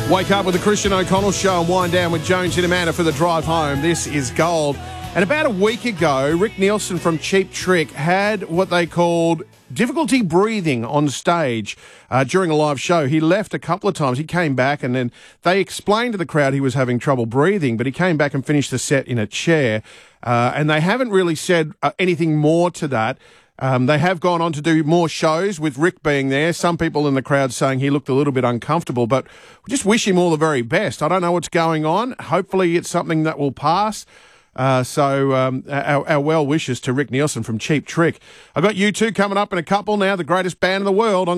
Wake up with the Christian O'Connell Show and wind down with Jones and Amanda for the drive home. This is gold. And about a week ago, Rick Nielsen from Cheap Trick had what they called difficulty breathing on stage during a live show. He left a couple of times. He came back and then they explained to the crowd he was having trouble breathing, but he came back and finished the set in a chair. And they haven't really said anything more to that. They have gone on to do more shows with Rick being there. Some people in the crowd saying he looked a little bit uncomfortable, but we just wish him all the very best. I don't know what's going on. Hopefully it's something that will pass. So our well wishes to Rick Nielsen from Cheap Trick. I've got U2 coming up in a couple now, the greatest band in the world on